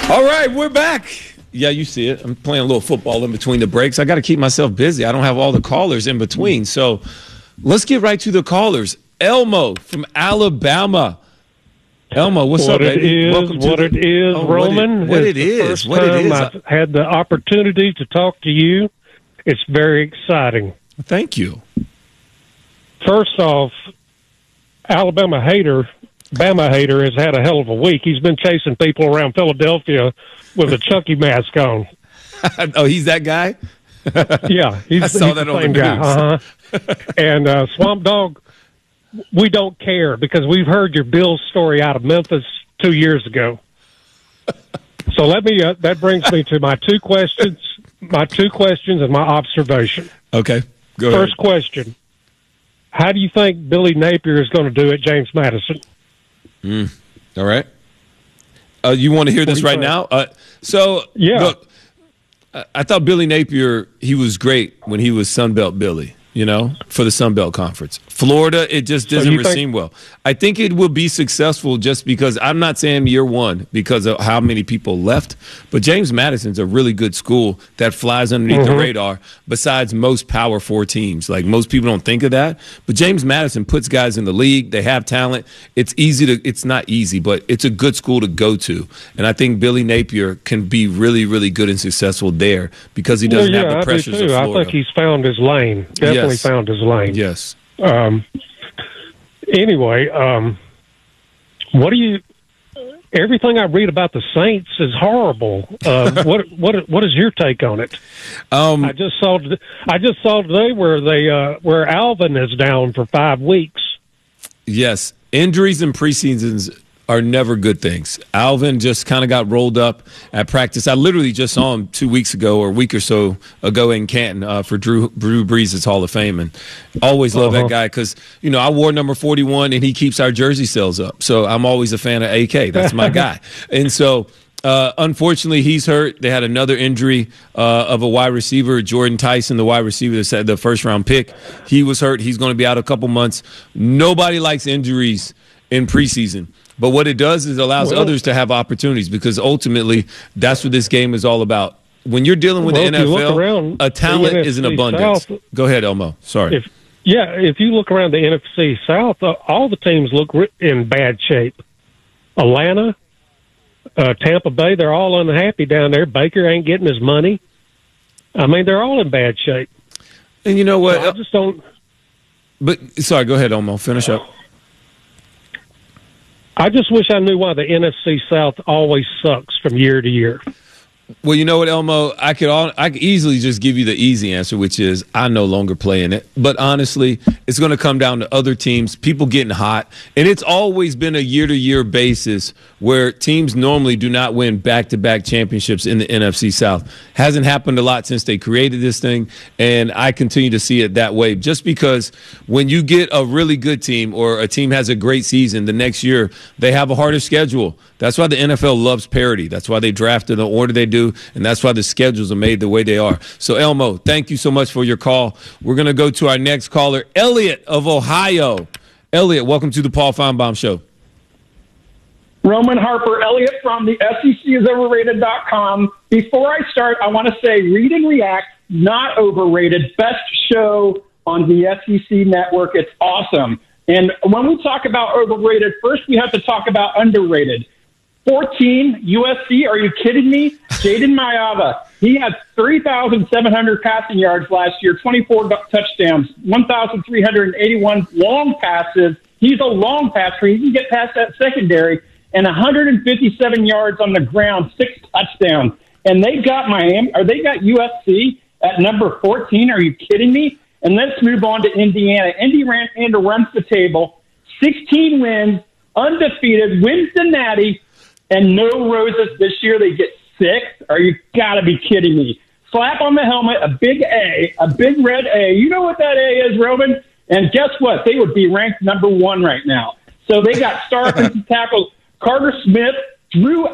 All right, we're back. Yeah, you see it. I'm playing a little football in between the breaks. I got to keep myself busy. I don't have all the callers in between. So let's get right to the callers. Elmo from Alabama. Elmo, what's up, baby? Welcome to it is, Roman. What it is. I've had the opportunity to talk to you. It's very exciting. Thank you. First off, Bama hater has had a hell of a week. He's been chasing people around Philadelphia with a Chucky mask on. Oh, he's that guy? Yeah. I saw that on the news. Uh-huh. And Swamp Dog, we don't care because we've heard your Bills story out of Memphis 2 years ago. So that brings me to my two questions and my observation. Okay, go ahead. First question, how do you think Billy Napier is going to do at James Madison? All right. You want to hear this right now? Yeah. Look, I thought Billy Napier, he was great when he was Sunbelt Billy, for the Sunbelt Conference. Florida, it just doesn't seem well. I think it will be successful just because I'm not saying year one because of how many people left, but James Madison's a really good school that flies underneath the radar besides most Power 4 teams. Like most people don't think of that, but James Madison puts guys in the league. They have talent. It's not easy, but it's a good school to go to. And I think Billy Napier can be really, really good and successful there because he doesn't have the pressures of Florida. I think he's found his lane. Definitely found his lane. Yes. Anyway, everything I read about the Saints is horrible. What is your take on it? I just saw today where Alvin is down for 5 weeks. Yes, injuries in preseasons are never good things. Alvin just kind of got rolled up at practice. I literally just saw him 2 weeks ago or a week or so ago in Canton for Drew Brees' Hall of Fame. And always love that guy because, I wore number 41 and he keeps our jersey sales up. So I'm always a fan of AK. That's my guy. And so unfortunately, he's hurt. They had another injury of a wide receiver, Jordan Tyson, the wide receiver that said the first-round pick. He was hurt. He's going to be out a couple months. Nobody likes injuries in preseason. But what it does is it allows others to have opportunities because ultimately that's what this game is all about. When you're dealing with the NFL, a talent is an abundance. South, Go ahead, Elmo. Sorry. If you look around the NFC South, all the teams look in bad shape. Atlanta, Tampa Bay, they're all unhappy down there. Baker ain't getting his money. I mean, they're all in bad shape. And you know what? So I just don't. But sorry, go ahead, Elmo. Finish up. I just wish I knew why the NFC South always sucks from year to year. Well, you know what, Elmo? I could easily just give you the easy answer, which is I no longer play in it. But honestly, it's going to come down to other teams, people getting hot. And it's always been a year-to-year basis where teams normally do not win back-to-back championships in the NFC South. Hasn't happened a lot since they created this thing, and I continue to see it that way. Just because when you get a really good team or a team has a great season, the next year they have a harder schedule. That's why the NFL loves parity. That's why they draft in the order they do, and that's why the schedules are made the way they are. So, Elmo, thank you so much for your call. We're going to go to our next caller, Elliot of Ohio. Elliot, welcome to the Paul Feinbaum Show. Roman Harper, Elliot from the SECisoverrated.com. Before I start, I want to say Read and React, not overrated, best show on the SEC network. It's awesome. And when we talk about overrated, first we have to talk about underrated. 14, USC, are you kidding me? Jaden Mayava, he had 3,700 passing yards last year, 24 touchdowns, 1,381 long passes. He's a long passer. He can get past that secondary, and 157 yards on the ground, 6 touchdowns. And they got Miami, or they got USC at number 14. Are you kidding me? And let's move on to Indiana. Indiana runs the table, 16 wins, undefeated, wins the Natty, and no roses this year. They get 6. Are you got to be kidding me? Slap on the helmet, a big A, a big red A. You know what that A is, Roman? And guess what? They would be ranked number 1 right now. So they got star offensive tackles Carter Smith, Drew